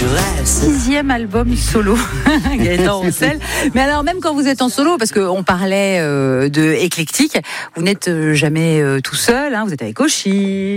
6e album solo, Gaëtan Roussel. Mais alors, même quand vous êtes en solo, parce qu'on parlait de éclectique, vous n'êtes jamais tout seul, hein, vous êtes avec Oshi.